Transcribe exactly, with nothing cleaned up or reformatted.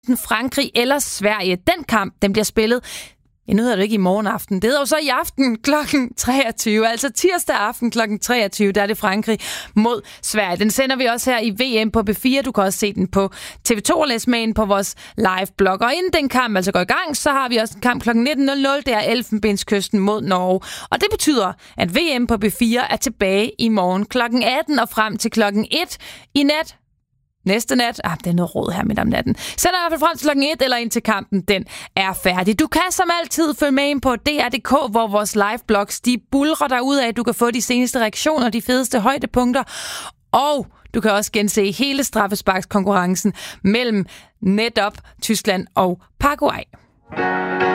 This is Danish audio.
Frankrig eller Sverige. Den kamp, den bliver spillet, ja, nu hedder det ikke i morgen aften, det hedder jo så i aften klokken treogtyve, altså tirsdag aften klokken treogtyve, der er det Frankrig mod Sverige. Den sender vi også her i V M på B fire, du kan også se den på T V to og læse med ind på vores live-blog. Og inden den kamp altså går i gang, så har vi også en kamp klokken nitten nul nul, det er Elfenbenskysten mod Norge. Og det betyder, at V M på B fire er tilbage i morgen klokken atten og frem til klokken et i nat. Næste nat, ah, det er noget råd her midt om natten. Sender i hvert fald frem til klokken et eller indtil kampen, den er færdig. Du kan som altid følge med ind på D R punktum D K, hvor vores liveblogs, de bulrer derudad. Du kan få de seneste reaktioner, de fedeste højdepunkter. Og du kan også gense hele straffesparkskonkurrencen mellem netop Tyskland og Paraguay.